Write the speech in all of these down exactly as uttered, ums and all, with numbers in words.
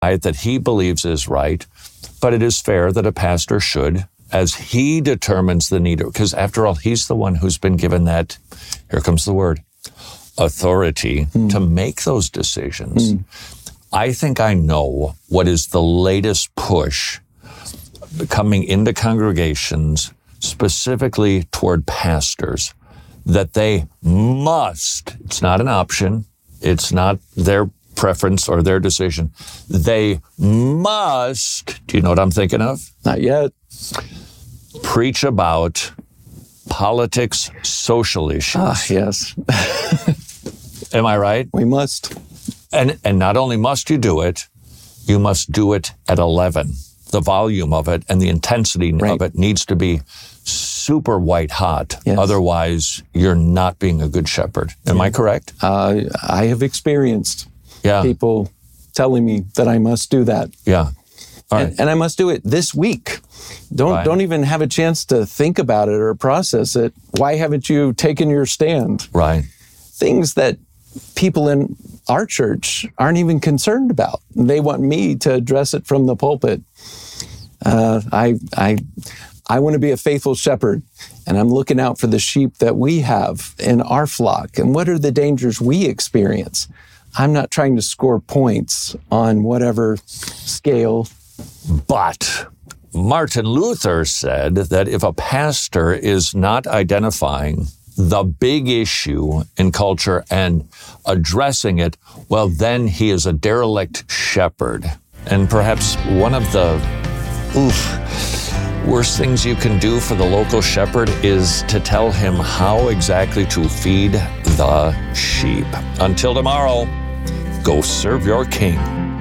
that he believes is right, but it is fair that a pastor should, as he determines the need, because after all, he's the one who's been given that, here comes the word, authority mm. to make those decisions. Mm. I think I know what is the latest push coming into congregations, specifically toward pastors, that they must, it's not an option, it's not their preference or their decision, they must, do you know what I'm thinking of? Not yet. Preach about politics, social issues. Ah, yes. Am I right? We must. And and not only must you do it, you must do it at eleven. The volume of it and the intensity right. of it needs to be super white hot. Yes. Otherwise, you're not being a good shepherd. Am yeah. I correct? Uh, I have experienced yeah. people telling me that I must do that. Yeah. All right. and, and I must do it this week. Don't right. don't even have a chance to think about it or process it. Why haven't you taken your stand? Right. Things that people in our church aren't even concerned about. They want me to address it from the pulpit. Uh, I I I want to be a faithful shepherd, and I'm looking out for the sheep that we have in our flock. And what are the dangers we experience? I'm not trying to score points on whatever scale. But Martin Luther said that if a pastor is not identifying the big issue in culture and addressing it, well, then he is a derelict shepherd. And perhaps one of the oof, worst things you can do for the local shepherd is to tell him how exactly to feed the sheep. Until tomorrow, go serve your king.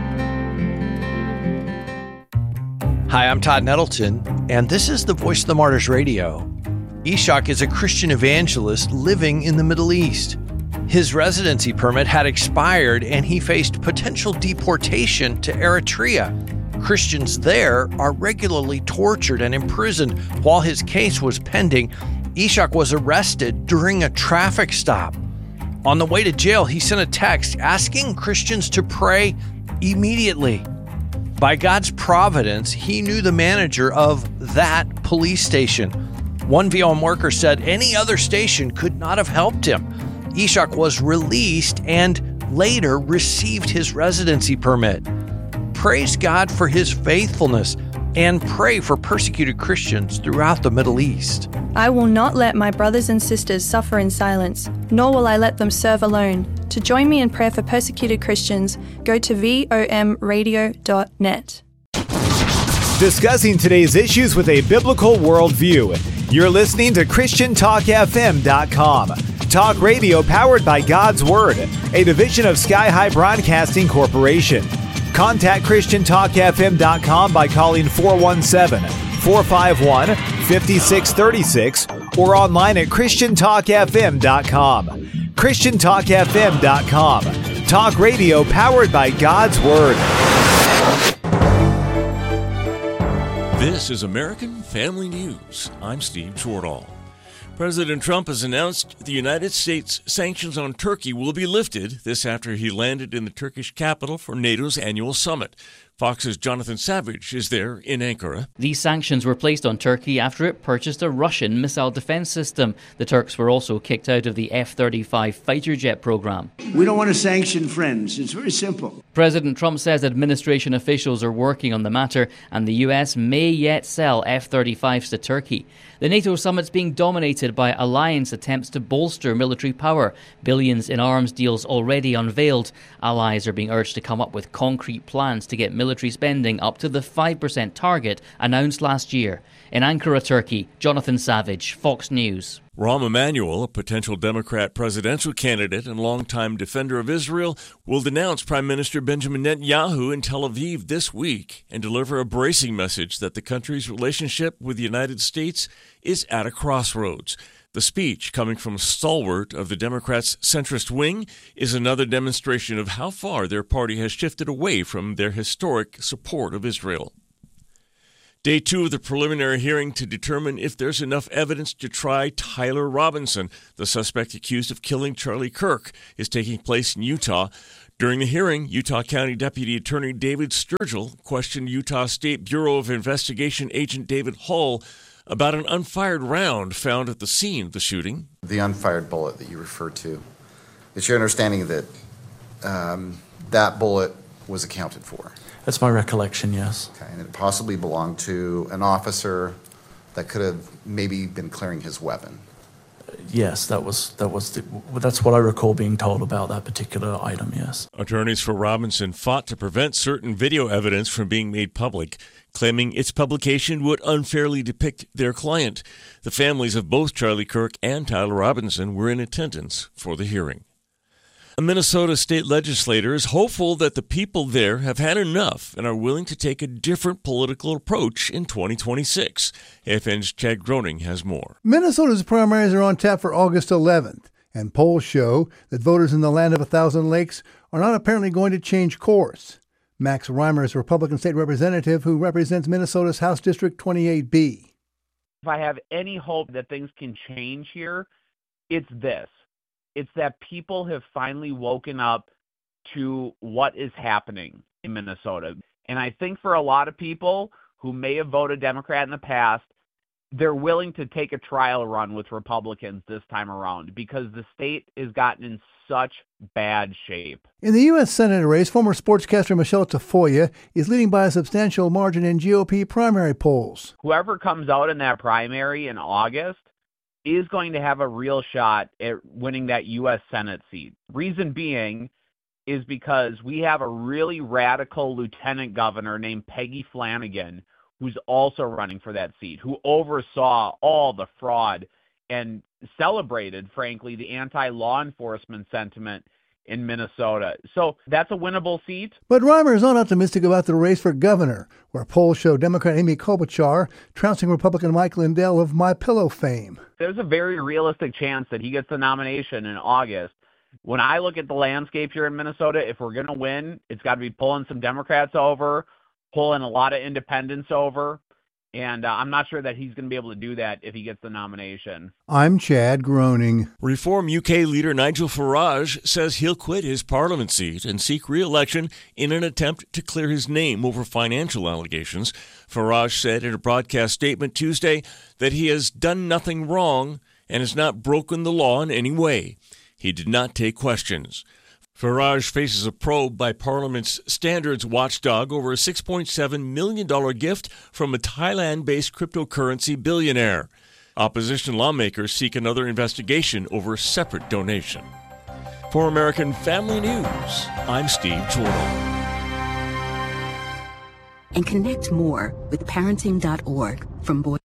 Hi, I'm Todd Nettleton, and this is the Voice of the Martyrs Radio. Ishak is a Christian evangelist living in the Middle East. His residency permit had expired, and he faced potential deportation to Eritrea. Christians there are regularly tortured and imprisoned. While his case was pending, Ishak was arrested during a traffic stop. On the way to jail, he sent a text asking Christians to pray immediately. By God's providence, he knew the manager of that police station. One V O M worker said any other station could not have helped him. Ishak was released and later received his residency permit. Praise God for his faithfulness and pray for persecuted Christians throughout the Middle East. I will not let my brothers and sisters suffer in silence, nor will I let them serve alone. To join me in prayer for persecuted Christians, go to V O M radio dot net. Discussing today's issues with a biblical worldview. You're listening to Christian Talk F M dot com. Talk radio powered by God's Word, a division of Sky High Broadcasting Corporation. Contact Christian Talk F M dot com by calling four one seven, four five one, five six three six or online at Christian Talk F M dot com. Christian Talk F M dot com. Talk radio powered by God's Word. This is American Family News. I'm Steve Schwartall. President Trump has announced the United States sanctions on Turkey will be lifted, this after he landed in the Turkish capital for NATO's annual summit. Fox's Jonathan Savage is there in Ankara. These sanctions were placed on Turkey after it purchased a Russian missile defense system. The Turks were also kicked out of the F thirty-five fighter jet program. We don't want to sanction friends. It's very simple. President Trump says administration officials are working on the matter and the U S may yet sell F thirty-fives to Turkey. The NATO summit's being dominated by alliance attempts to bolster military power. Billions in arms deals already unveiled. Allies are being urged to come up with concrete plans to get military spending up to the five percent target announced last year. In Ankara, Turkey, Jonathan Savage, Fox News. Rahm Emanuel, a potential Democrat presidential candidate and longtime defender of Israel, will denounce Prime Minister Benjamin Netanyahu in Tel Aviv this week and deliver a bracing message that the country's relationship with the United States is at a crossroads. The speech, coming from a stalwart of the Democrats' centrist wing, is another demonstration of how far their party has shifted away from their historic support of Israel. Day two of the preliminary hearing to determine if there's enough evidence to try Tyler Robinson, the suspect accused of killing Charlie Kirk, is taking place in Utah. During the hearing, Utah County Deputy Attorney David Sturgill questioned Utah State Bureau of Investigation agent David Hull about an unfired round found at the scene of the shooting. The unfired bullet that you referred to, it's your understanding that um, that bullet was accounted for? That's my recollection, yes. Okay, and it possibly belonged to an officer that could have maybe been clearing his weapon. Yes, that was that was the, that's what I recall being told about that particular item, yes. Attorneys for Robinson fought to prevent certain video evidence from being made public, claiming its publication would unfairly depict their client. The families of both Charlie Kirk and Tyler Robinson were in attendance for the hearing. A Minnesota state legislator is hopeful that the people there have had enough and are willing to take a different political approach in twenty twenty-six. A F N's Chad Groening has more. Minnesota's primaries are on tap for August eleventh, and polls show that voters in the land of a thousand lakes are not apparently going to change course. Max Reimer is a Republican state representative who represents Minnesota's House District twenty-eight B. If I have any hope that things can change here, it's this. It's that people have finally woken up to what is happening in Minnesota. And I think for a lot of people who may have voted Democrat in the past, they're willing to take a trial run with Republicans this time around because the state has gotten in such bad shape. In the U S Senate race, former sportscaster Michelle Tafoya is leading by a substantial margin in G O P primary polls. Whoever comes out in that primary in August is going to have a real shot at winning that U S Senate seat. Reason being is because we have a really radical lieutenant governor named Peggy Flanagan, who's also running for that seat, who oversaw all the fraud and celebrated, frankly, the anti-law enforcement sentiment in Minnesota. So that's a winnable seat. But Reimer is not optimistic about the race for governor, where polls show Democrat Amy Klobuchar trouncing Republican Mike Lindell of MyPillow fame. There's a very realistic chance that he gets the nomination in August. When I look at the landscape here in Minnesota, if we're going to win, it's got to be pulling some Democrats over, pulling a lot of independents over. And uh, I'm not sure that he's going to be able to do that if he gets the nomination. I'm Chad Groening. Reform U K leader Nigel Farage says he'll quit his parliament seat and seek re-election in an attempt to clear his name over financial allegations. Farage said in a broadcast statement Tuesday that he has done nothing wrong and has not broken the law in any way. He did not take questions. Farage faces a probe by Parliament's standards watchdog over a six point seven million dollars gift from a Thailand-based cryptocurrency billionaire. Opposition lawmakers seek another investigation over a separate donation. For American Family News, I'm Steve Chortle. And connect more with parenting dot org from Boy.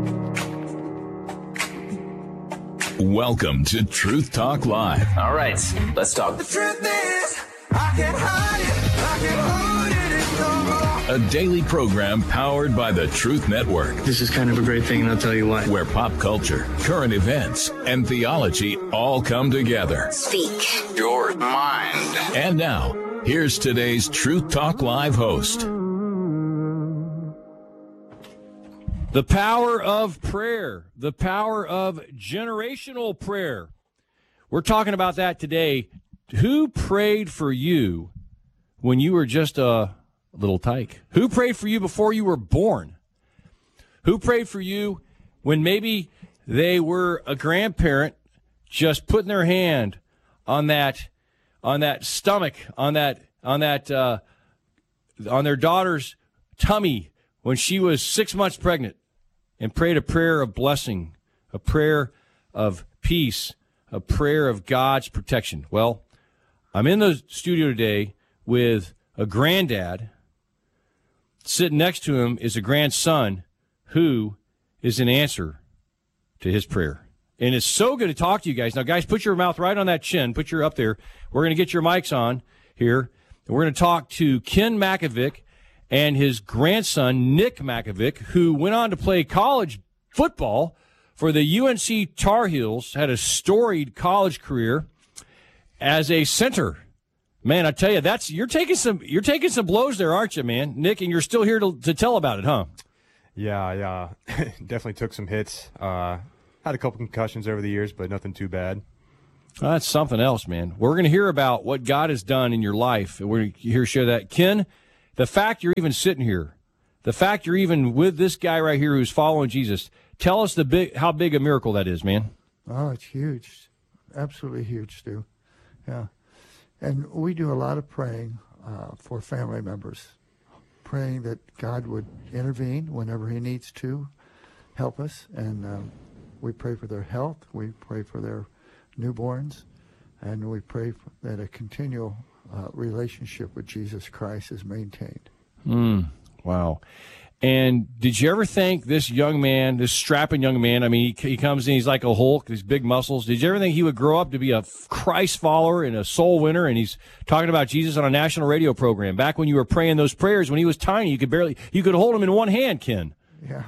Welcome to Truth Talk Live. All right, let's talk. The truth is, I can't hide it, I can't hold it anymore. A daily program powered by the Truth Network. This is kind of a great thing, and I'll tell you why. Where pop culture, current events, and theology all come together. Speak your mind. And now, here's today's Truth Talk Live host. The power of prayer, the power of generational prayer. We're talking about that today. Who prayed for you when you were just a little tyke? Who prayed for you before you were born? Who prayed for you when maybe they were a grandparent just putting their hand on that on that stomach, on that on that uh, on their daughter's tummy when she was six months pregnant? And prayed a prayer of blessing, a prayer of peace, a prayer of God's protection. Well, I'm in the studio today with a granddad. Sitting next to him is a grandson who is an answer to his prayer. And it's so good to talk to you guys. Now, guys, put your mouth right on that chin. Put your up there. We're going to get your mics on here. And we're going to talk to Ken Makovic and his grandson, Nick Makovic, who went on to play college football for the U N C Tar Heels, had a storied college career as a center. Man, I tell you, that's you're taking some you're taking some blows there, aren't you, man? Nick, and you're still here to, to tell about it, huh? Yeah, yeah. Definitely took some hits. Uh, had a couple concussions over the years, but nothing too bad. Well, that's something else, man. We're going to hear about what God has done in your life. We're going to hear share that. Ken, the fact you're even sitting here, the fact you're even with this guy right here who's following Jesus, tell us the big how big a miracle that is, man. Oh, it's huge. Absolutely huge, Stu. Yeah. And we do a lot of praying uh, for family members, praying that God would intervene whenever he needs to help us. And um, we pray for their health. We pray for their newborns. And we pray for, that a continual uh, relationship with Jesus Christ is maintained. Mm, wow. And did you ever think this young man, this strapping young man, I mean, he, he comes in, he's like a Hulk, these big muscles. Did you ever think he would grow up to be a Christ follower and a soul winner? And he's talking about Jesus on a national radio program. Back when you were praying those prayers, when he was tiny, you could barely, you could hold him in one hand, Ken. Yeah.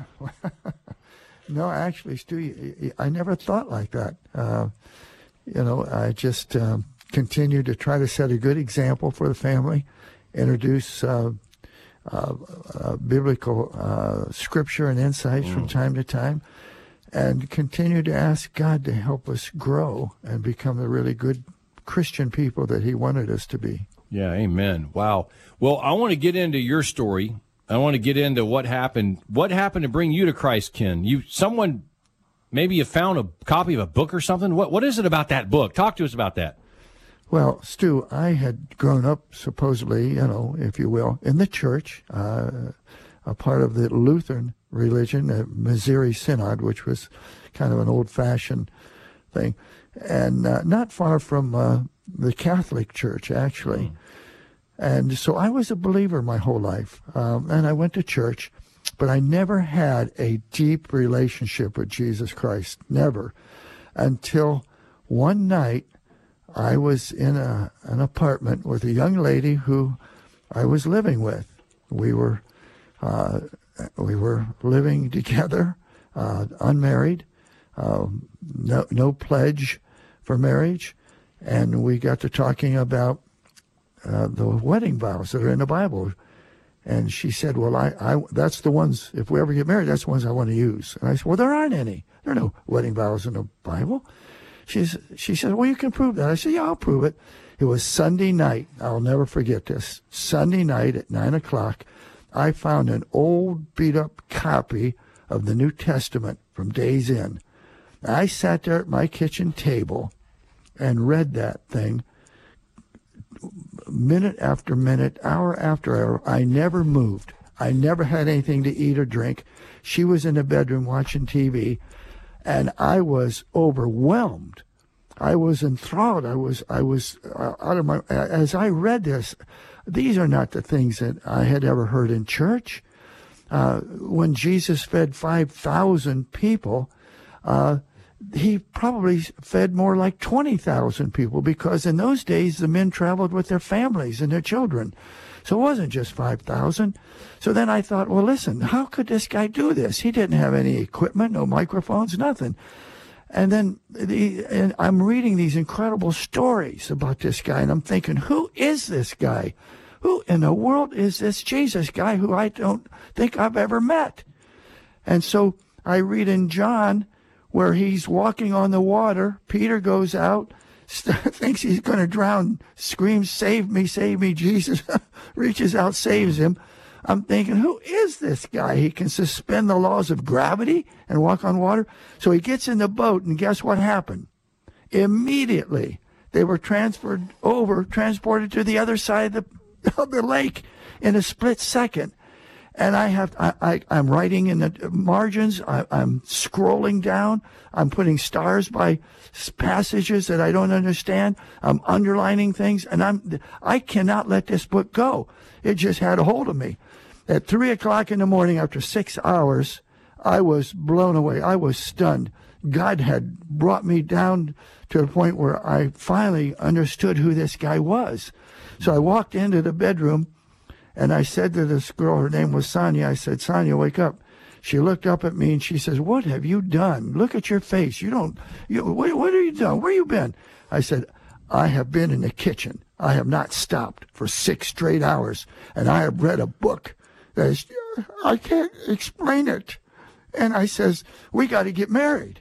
No, actually, Stu, I never thought like that. Uh, you know, I just um, continued to try to set a good example for the family, introduce uh, Uh, uh, biblical uh, scripture and insights mm. from time to time, and continue to ask God to help us grow and become the really good Christian people that he wanted us to be. Yeah, amen. Wow. Well, I want to get into your story. I want to get into what happened. What happened to bring you to Christ, Ken? You, someone, maybe you found a copy of a book or something? What What is it about that book? Talk to us about that. Well, Stu, I had grown up, supposedly, you know, if you will, in the church, uh, a part of the Lutheran religion, the Missouri Synod, which was kind of an old-fashioned thing, and uh, not far from uh, the Catholic Church, actually. Mm. And so I was a believer my whole life, um, and I went to church, but I never had a deep relationship with Jesus Christ, never, until one night I was in a, an apartment with a young lady who I was living with. We were uh, we were living together, uh, unmarried, uh, no no pledge for marriage, and we got to talking about uh, the wedding vows that are in the Bible. And she said, "Well, I, I that's the ones. If we ever get married, that's the ones I want to use." And I said, "Well, there aren't any. There are no wedding vows in the Bible." She's, she said, "Well, you can prove that." I said, "Yeah, I'll prove it." It was Sunday night. I'll never forget this. Sunday night at nine o'clock, I found an old beat-up copy of the New Testament from Days Inn. I sat there at my kitchen table and read that thing minute after minute, hour after hour. I never moved. I never had anything to eat or drink. She was in the bedroom watching T V. And I was overwhelmed. I was enthralled. I was, I was uh, out of my. As I read this, these are not the things that I had ever heard in church. Uh, when Jesus fed five thousand people, uh, he probably fed more like twenty thousand people, because in those days the men traveled with their families and their children. So it wasn't just five thousand. So then I thought, well, listen, how could this guy do this? He didn't have any equipment, no microphones, nothing. And then the, and I'm reading these incredible stories about this guy, and I'm thinking, who is this guy? Who in the world is this Jesus guy who I don't think I've ever met? And so I read in John where he's walking on the water. Peter goes out, thinks he's going to drown, screams, "Save me, save me." Jesus reaches out, saves him. I'm thinking, who is this guy? He can suspend the laws of gravity and walk on water. So he gets in the boat, and guess what happened? Immediately, they were transferred over, transported to the other side of the, of the lake in a split second. And I have, I, I, I'm writing in the margins. I, I'm scrolling down. I'm putting stars by passages that I don't understand. I'm underlining things, and I'm, I cannot let this book go. It just had a hold of me. At three o'clock in the morning, after six hours, I was blown away. I was stunned. God had brought me down to the point where I finally understood who this guy was. So I walked into the bedroom, and I said to this girl, her name was Sonia, I said, "Sonia, wake up." She looked up at me and she says, "What have you done? Look at your face. You don't, you, what, what have you done? Where you been?" I said, "I have been in the kitchen. I have not stopped for six straight hours, and I have read a book that is, I can't explain it." And I says, "We got to get married."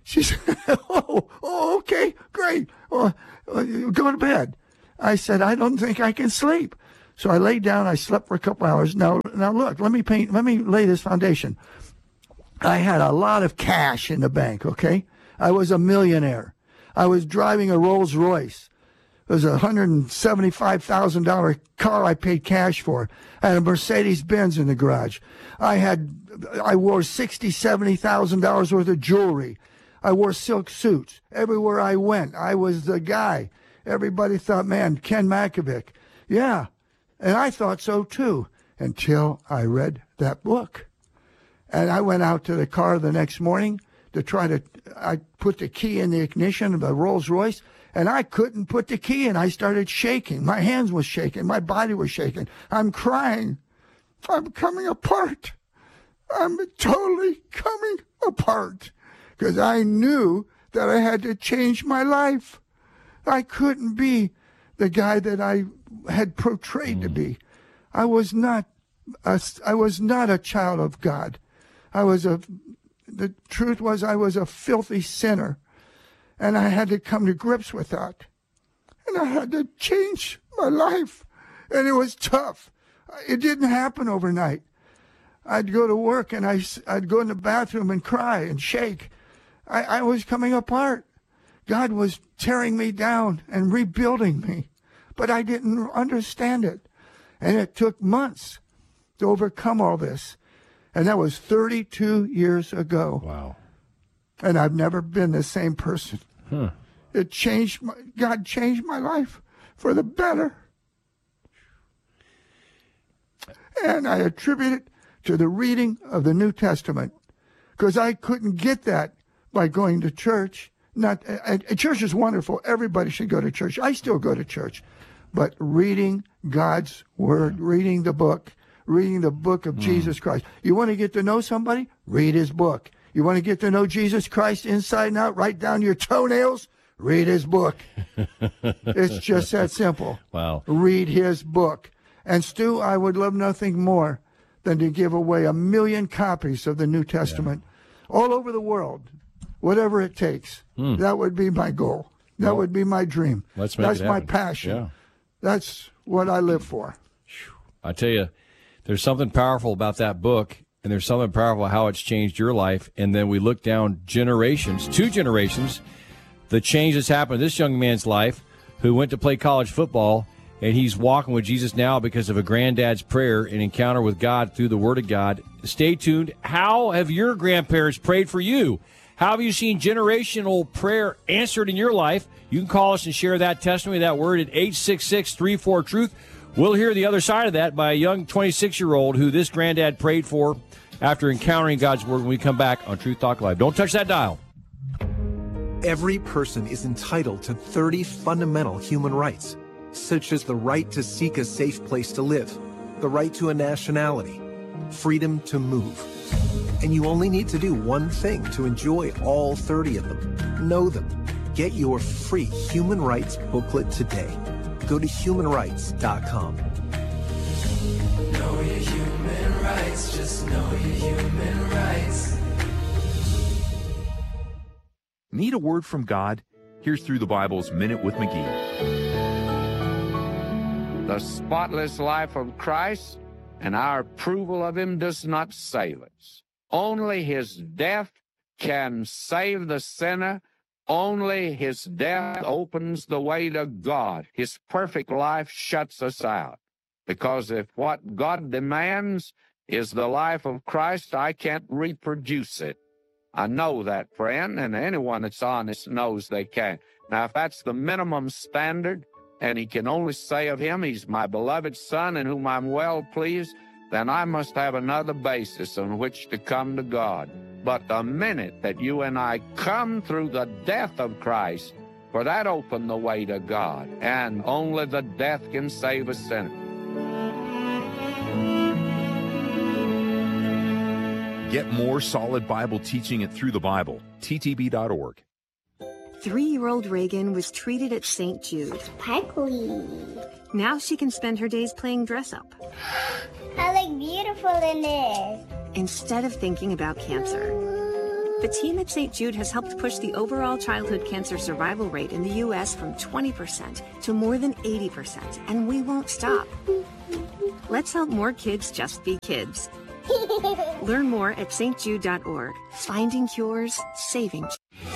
She said, oh, oh, okay, great. Well, go to bed. I said, I don't think I can sleep. So I laid down. I slept for a couple hours. Now, now look, let me paint, let me lay this foundation. I had a lot of cash in the bank, okay? I was a millionaire. I was driving a Rolls Royce. It was a one hundred seventy-five thousand dollars car I paid cash for. I had a Mercedes Benz in the garage. I had, I wore sixty thousand dollars, seventy thousand dollars worth of jewelry. I wore silk suits. Everywhere I went, I was the guy. Everybody thought, man, Ken Makovic. Yeah. And I thought so too, until I read that book. And I went out to the car the next morning to try to, I put the key in the ignition of the Rolls Royce, and I couldn't put the key in. I started shaking. My hands was shaking. My body was shaking. I'm crying. I'm coming apart. I'm totally coming apart. Because I knew that I had to change my life. I couldn't be the guy that I had portrayed mm. to be. I was not a, I was not a child of God. I was a, the truth was I was a filthy sinner. And I had to come to grips with that. And I had to change my life. And it was tough. It didn't happen overnight. I'd go to work and I, I'd go in the bathroom and cry and shake. I, I was coming apart. God was tearing me down and rebuilding me. But I didn't understand it. And it took months to overcome all this. And that was thirty-two years ago. Wow. And I've never been the same person. Huh. It changed my, God changed my life for the better. And I attribute it to the reading of the New Testament. Because I couldn't get that by going to church. Not a, a church is wonderful. Everybody should go to church. I still go to church. But reading God's Word, reading the book, reading the book of mm. Jesus Christ. You want to get to know somebody? Read his book. You want to get to know Jesus Christ inside and out, right down to your toenails? Read his book. It's just that simple. Wow. Read his book. And Stu, I would love nothing more than to give away a million copies of the New Testament yeah. all over the world, whatever it takes. Mm. That would be my goal. That well, would be my dream. Let's make That's it my happen. passion. Yeah. That's what I live for. I tell you, there's something powerful about that book, and there's something powerful how it's changed your life. And then we look down generations, two generations, the change that's happened in this young man's life who went to play college football, and he's walking with Jesus now because of a granddad's prayer and encounter with God through the Word of God. Stay tuned. How have your grandparents prayed for you? How have you seen generational prayer answered in your life? You can call us and share that testimony, that word at eight six six, three four, truth. We'll hear the other side of that by a young twenty-six-year-old who this granddad prayed for after encountering God's Word when we come back on Truth Talk Live. Don't touch that dial. Every person is entitled to thirty fundamental human rights, such as the right to seek a safe place to live, the right to a nationality, freedom to move. And you only need to do one thing to enjoy all thirty of them. Know them. Get your free human rights booklet today. Go to human rights dot com. Know your human rights, just know your human rights. Need a word from God? Here's Through the Bible's Minute with McGee. The spotless life of Christ and our approval of him does not save us. Only his death can save the sinner. Only his death opens the way to God. His perfect life shuts us out. Because if what God demands is the life of Christ, I can't reproduce it. I know that, friend, and anyone that's honest knows they can't. Now, if that's the minimum standard, and he can only say of him, he's my beloved Son in whom I'm well pleased, then I must have another basis on which to come to God. But the minute that you and I come through the death of Christ, for that opened the way to God, and only the death can save a sinner. Get more solid Bible teaching at Through the Bible, T T B dot org. Three-year-old Reagan was treated at Saint Jude. Sparkly. Now she can spend her days playing dress-up. I look beautiful in this. Instead of thinking about cancer. The team at Saint Jude has helped push the overall childhood cancer survival rate in the U S from twenty percent to more than eighty percent, and we won't stop. Let's help more kids just be kids. Learn more at s t jude dot org. Finding cures, saving.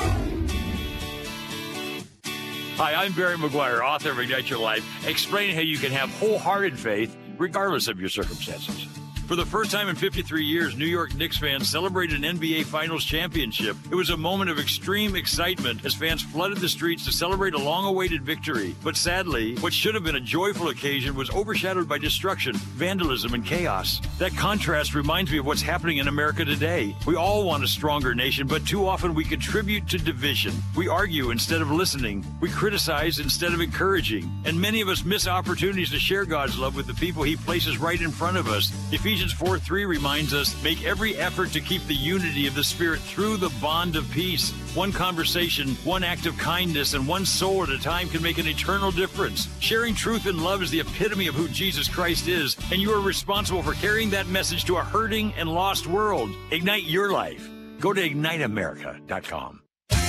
Hi, I'm Barry McGuire, author of Ignite Your Life, explaining how you can have wholehearted faith regardless of your circumstances. For the first time in fifty-three years, New York Knicks fans celebrated an N B A Finals championship. It was a moment of extreme excitement as fans flooded the streets to celebrate a long-awaited victory. But sadly, what should have been a joyful occasion was overshadowed by destruction, vandalism, and chaos. That contrast reminds me of what's happening in America today. We all want a stronger nation, but too often we contribute to division. We argue instead of listening. We criticize instead of encouraging. And many of us miss opportunities to share God's love with the people He places right in front of us. Ephesians four three reminds us, make every effort to keep the unity of the Spirit through the bond of peace. One conversation, one act of kindness, and one soul at a time can make an eternal difference. Sharing truth and love is the epitome of who Jesus Christ is, and you are responsible for carrying that message to a hurting and lost world. Ignite your life. Go to ignite america dot com.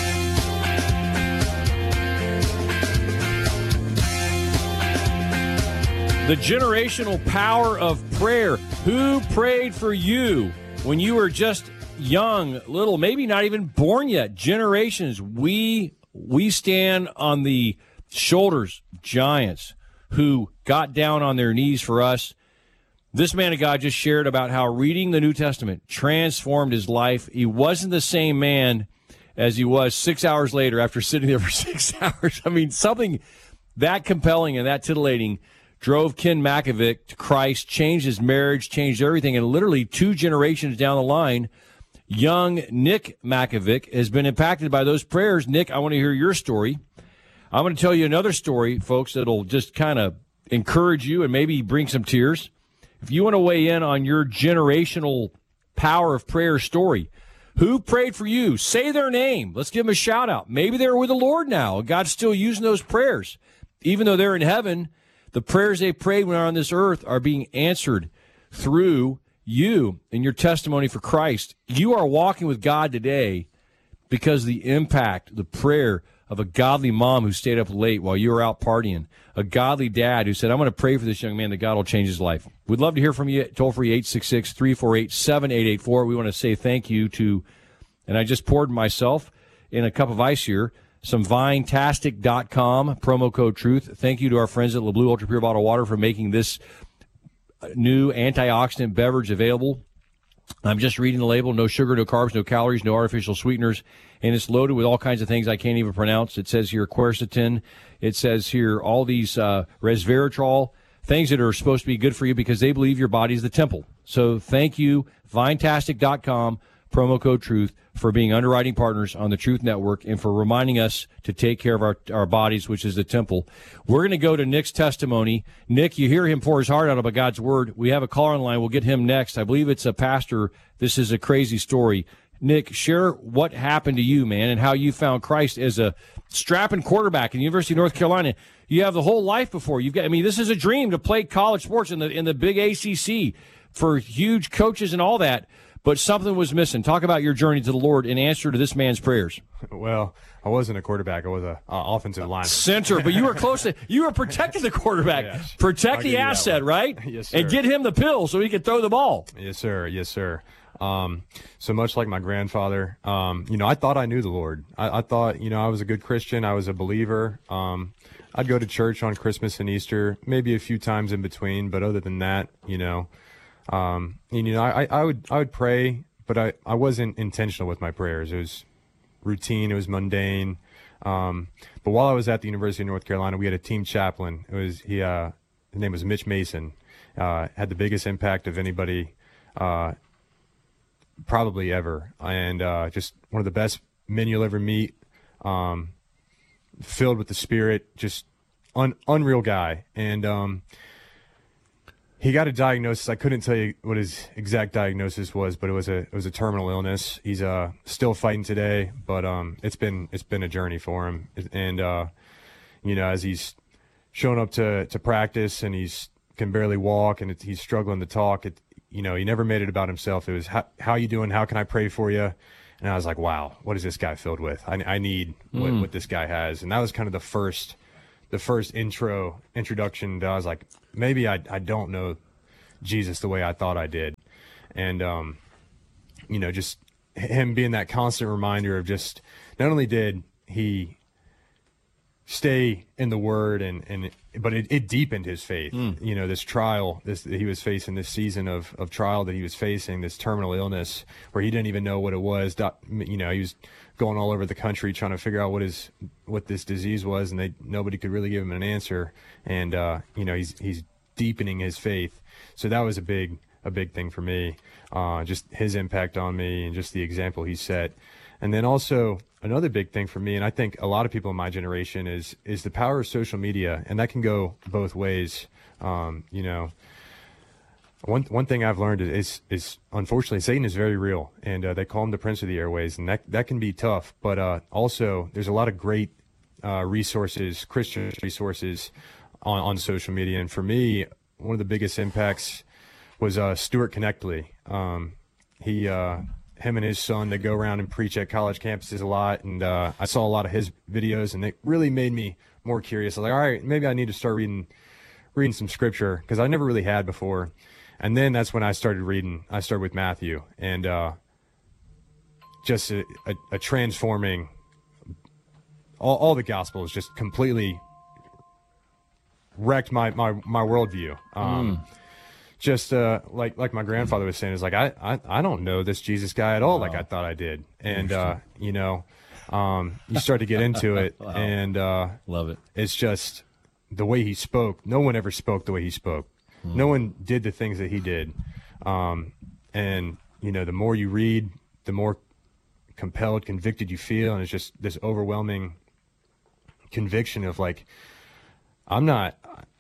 The generational power of prayer. Who prayed for you when you were just young, little, maybe not even born yet? Generations. We we stand on the shoulders of giants who got down on their knees for us. This man of God just shared about how reading the New Testament transformed his life. He wasn't the same man as he was six hours later after sitting there for six hours. I mean, something that compelling and that titillating drove Ken Makovic to Christ, changed his marriage, changed everything, and literally two generations down the line, young Nick Makovic has been impacted by those prayers. Nick, I want to hear your story. I'm going to tell you another story, folks, that'll just kind of encourage you and maybe bring some tears. If you want to weigh in on your generational power of prayer story, who prayed for you? Say their name. Let's give them a shout out. Maybe they're with the Lord now. God's still using those prayers. Even though they're in heaven, the prayers they prayed when they're on this earth are being answered through you and your testimony for Christ. You are walking with God today because of the impact, the prayer of a godly mom who stayed up late while you were out partying, a godly dad who said, I'm going to pray for this young man that God will change his life. We'd love to hear from you. Toll free eight six six, three four eight, seven eight eight four. We want to say thank you to, and I just poured myself in a cup of ice here, some Vinetastic dot com, promo code TRUTH. Thank you to our friends at LeBlue Ultra Pure Bottled Water for making this new antioxidant beverage available. I'm just reading the label. No sugar, no carbs, no calories, no artificial sweeteners. And it's loaded with all kinds of things I can't even pronounce. It says here quercetin. It says here all these uh, resveratrol, things that are supposed to be good for you because they believe your body is the temple. So thank you, Vinetastic dot com, promo code TRUTH, for being underwriting partners on the Truth Network and for reminding us to take care of our, our bodies, which is the temple. We're going to go to Nick's testimony. Nick, you hear him pour his heart out about God's word. We have a caller on the line. We'll get him next. I believe it's a pastor. This is a crazy story. Nick, share what happened to you, man, and how you found Christ as a strapping quarterback in the University of North Carolina. You have the whole life before. You've got, I mean, this is a dream to play college sports in the in the big A C C for huge coaches and all that. But something was missing. Talk about your journey to the Lord in answer to this man's prayers. Well, I wasn't a quarterback. I was a uh, offensive lineman. Center, but you were close to, you were protecting the quarterback. Yes. Protect I'll the asset, right? Yes, sir. And get him the pill so he can throw the ball. Yes, sir. Yes, sir. Um, so much like my grandfather, um, you know, I thought I knew the Lord. I, I thought, you know, I was a good Christian. I was a believer. Um, I'd go to church on Christmas and Easter, maybe a few times in between. But other than that, you know, um, and, you know, I, I would, I would pray, but I, I wasn't intentional with my prayers. It was routine. It was mundane. Um, but while I was at the University of North Carolina, we had a team chaplain. It was, he, uh, his name was Mitch Mason, uh, had the biggest impact of anybody, uh, probably ever, and uh, just one of the best men you'll ever meet, um, filled with the Spirit, just un- unreal guy. And um, he got a diagnosis. I couldn't tell you what his exact diagnosis was, but it was a it was a terminal illness. He's uh, still fighting today, but um, it's been it's been a journey for him. And uh, you know, as he's shown up to to practice and he's can barely walk and it, he's struggling to talk, it. You know, he never made it about himself. It was, how, how you doing? How can I pray for you? And I was like, wow, what is this guy filled with? I, I need what, Mm. what this guy has. And that was kind of the first, the first intro, introduction that I was like, maybe I, I don't know Jesus the way I thought I did. And, um, you know, just him being that constant reminder of just, not only did he stay in the word and, and but it, it deepened his faith. Mm. You know, this trial this that he was facing, this season of, of trial that he was facing, this terminal illness where he didn't even know what it was. Doc- You know, he was going all over the country trying to figure out what his what this disease was, and they nobody could really give him an answer. And uh, you know, he's he's deepening his faith. So that was a big a big thing for me. Uh, just his impact on me and just the example he set. And then also another big thing for me, and I think a lot of people in my generation, is is the power of social media, and that can go both ways. Um, you know, one one thing I've learned is is, is unfortunately Satan is very real, and uh, they call him the prince of the airways, and that that can be tough. But uh, also, there's a lot of great uh, resources, Christian resources, on on social media. And for me, one of the biggest impacts was uh, Stuart Connectley. Um, he uh, him and his son, they go around and preach at college campuses a lot, and uh, I saw a lot of his videos, and it really made me more curious. I was like, all right, maybe I need to start reading reading some scripture, because I never really had before. And then that's when I started reading. I started with Matthew, and uh, just a, a, a transforming, all, all the Gospels just completely wrecked my, my, my worldview. Um, Mm. Just uh, like like my grandfather was saying, is like I, I I don't know this Jesus guy at all, like I thought I did. And uh, you know, um, you start to get into it, Wow. and uh, love it. It's just the way he spoke. No one ever spoke the way he spoke. Mm. No one did the things that he did. Um, and you know, the more you read, the more compelled, convicted you feel, and it's just this overwhelming conviction of like, I'm not.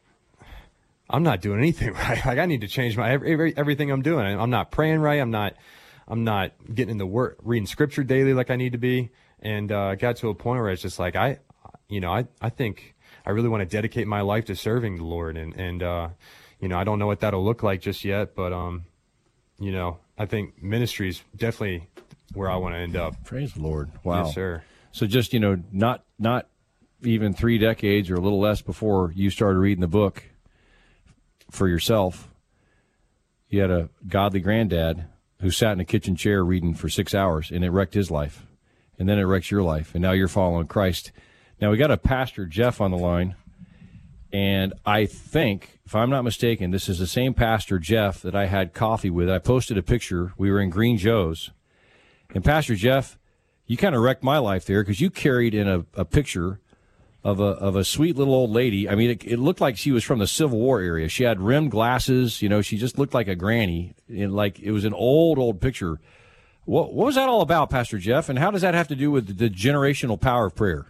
I'm not doing anything right. Like I need to change my every, every, everything I'm doing. I'm not praying right. I'm not, I'm not getting in the word, reading scripture daily like I need to be. And uh, got to a point where it's just like, I, you know, I, I think I really want to dedicate my life to serving the Lord. And, and, uh, you know, I don't know what that'll look like just yet, but, um, you know, I think ministry is definitely where I want to end up. Praise the Lord. Wow. Yes, sir. So just, you know, not, not even three decades or a little less before you started reading the book for yourself, you had a godly granddad who sat in a kitchen chair reading for six hours, and it wrecked his life. And then it wrecks your life, and now you're following Christ. Now, we got a Pastor Jeff on the line, and I think, if I'm not mistaken, this is the same Pastor Jeff that I had coffee with. I posted a picture. We were in Green Joe's. And Pastor Jeff, you kind of wrecked my life there because you carried in a, a picture of a of a sweet little old lady. I mean, it, it looked like she was from the Civil War area. She had rimmed glasses. You know, she just looked like a granny. And like it was an old, old picture. What, what was that all about, Pastor Jeff? And how does that have to do with the generational power of prayer?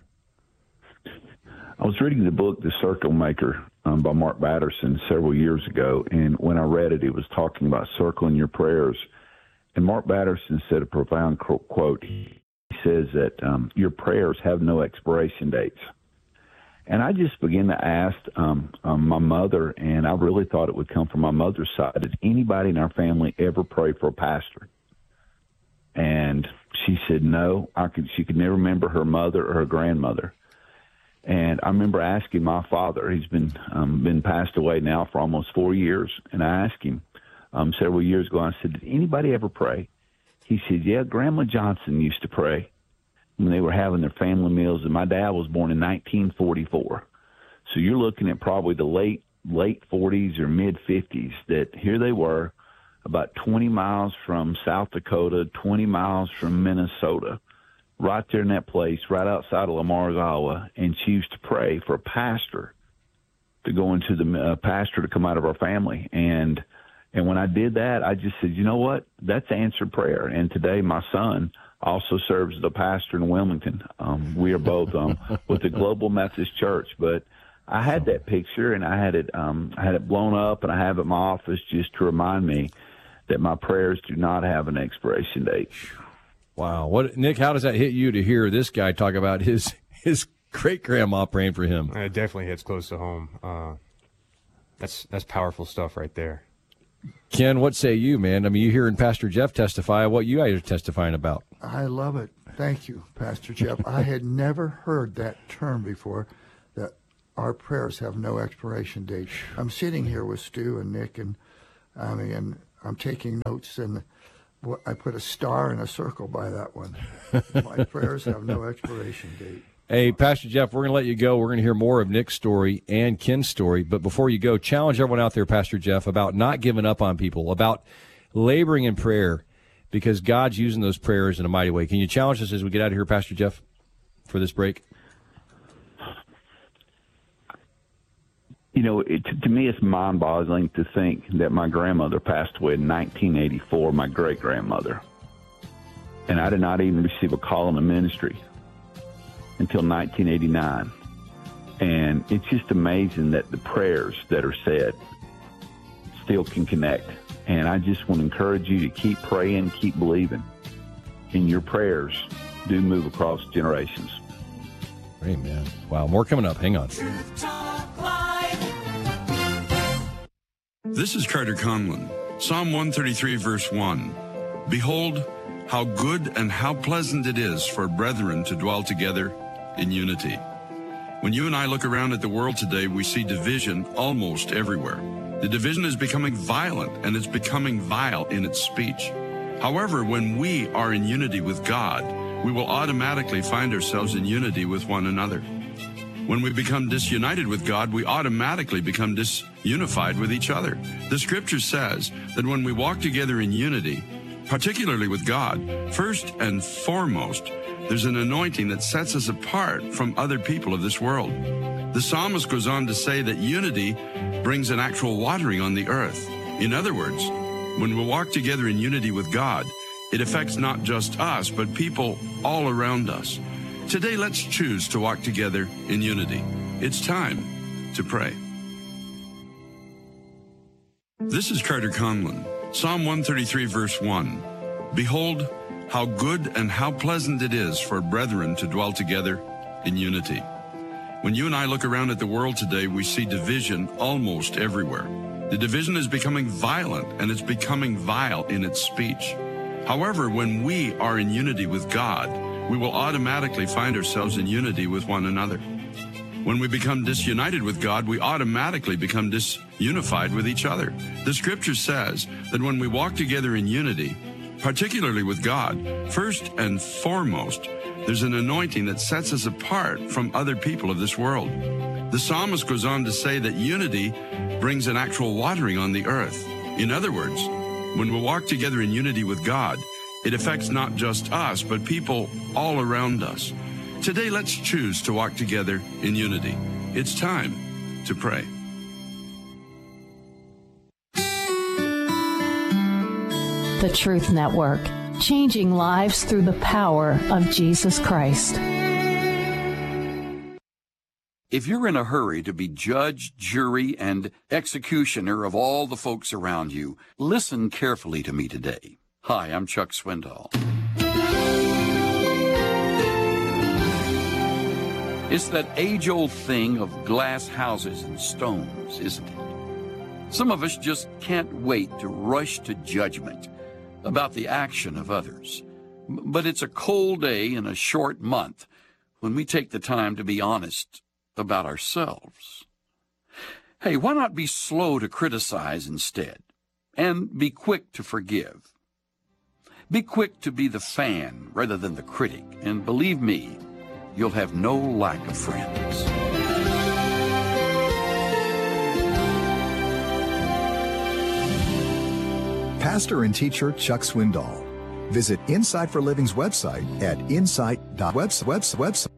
I was reading the book, The Circle Maker, um, by Mark Batterson several years ago. And when I read it, it was talking about circling your prayers. And Mark Batterson said a profound quote. He says that um, your prayers have no expiration dates. And I just began to ask um, um, my mother, and I really thought it would come from my mother's side. Did anybody in our family ever pray for a pastor? And she said no. I could. She could never remember her mother or her grandmother. And I remember asking my father. He's been um, been passed away now for almost four years. And I asked him um, several years ago. I said, "Did anybody ever pray?" He said, "Yeah, Grandma Johnson used to pray when they were having their family meals." And my dad was born in nineteen forty-four. So you're looking at probably the late, late forties or mid fifties that here they were about twenty miles from South Dakota, twenty miles from Minnesota, right there in that place, right outside of Lamar's, Iowa. And she used to pray for a pastor to go into the uh, pastor to come out of our family. And, and when I did that, I just said, you know what? That's answered prayer. And today my son also serves as the pastor in Wilmington. Um, we are both um, with the Global Methodist Church. But I had that picture, and I had it um, I had it blown up, and I have it in my office just to remind me that my prayers do not have an expiration date. Wow. What, Nick, how does that hit you to hear this guy talk about his, his great-grandma praying for him? It definitely hits close to home. Uh, that's that's powerful stuff right there. Ken, what say you, man? I mean, you're hearing Pastor Jeff testify. What you guys are testifying about? I love it. Thank you, Pastor Jeff. I had never heard that term before, that our prayers have no expiration date. I'm sitting here with Stu and Nick, and I mean, I'm taking notes, and I put a star and a circle by that one. My prayers have no expiration date. Hey, Pastor Jeff, we're going to let you go. We're going to hear more of Nick's story and Ken's story. But before you go, challenge everyone out there, Pastor Jeff, about not giving up on people, about laboring in prayer, because God's using those prayers in a mighty way. Can you challenge us as we get out of here, Pastor Jeff, for this break? You know, it, to me, it's mind-boggling to think that my grandmother passed away in nineteen eighty-four, my great-grandmother. And I did not even receive a call in the ministry until nineteen eighty-nine. And it's just amazing that the prayers that are said still can connect. And I just want to encourage you to keep praying, keep believing. And your prayers do move across generations. Amen. Wow, more coming up. Hang on. This is Carter Conlon. Psalm one thirty-three, verse one. Behold, how good and how pleasant it is for brethren to dwell together in unity. When you and I look around at the world today, we see division almost everywhere. The division is becoming violent, and it's becoming vile in its speech. However, when we are in unity with God, we will automatically find ourselves in unity with one another. When we become disunited with God, we automatically become disunified with each other. The scripture says that when we walk together in unity, particularly with God, first and foremost, there's an anointing that sets us apart from other people of this world. The psalmist goes on to say that unity brings an actual watering on the earth. In other words, when we walk together in unity with God, it affects not just us, but people all around us. Today, let's choose to walk together in unity. It's time to pray. This is Carter Conlon. Psalm one thirty-three, verse one. Behold, how good and how pleasant it is for brethren to dwell together in unity. When you and I look around at the world today, we see division almost everywhere. The division is becoming violent, and it's becoming vile in its speech. However, when we are in unity with God, we will automatically find ourselves in unity with one another. When we become disunited with God, we automatically become disunified with each other. The scripture says that when we walk together in unity, particularly with God, first and foremost, there's an anointing that sets us apart from other people of this world. The psalmist goes on to say that unity brings an actual watering on the earth. In other words, when we walk together in unity with God, it affects not just us, but people all around us. Today, let's choose to walk together in unity. It's time to pray. The Truth Network, changing lives through the power of Jesus Christ. If you're in a hurry to be judge, jury, and executioner of all the folks around you, listen carefully to me today. Hi, I'm Chuck Swindoll. It's that age-old thing of glass houses and stones, isn't it? Some of us just can't wait to rush to judgment about the action of others. But it's a cold day in a short month when we take the time to be honest about ourselves. Hey, why not be slow to criticize instead, and be quick to forgive? Be quick to be the fan rather than the critic, and believe me, you'll have no lack of friends. Pastor and teacher Chuck Swindoll. Visit Insight for Living's website at insight dot webs webs webs.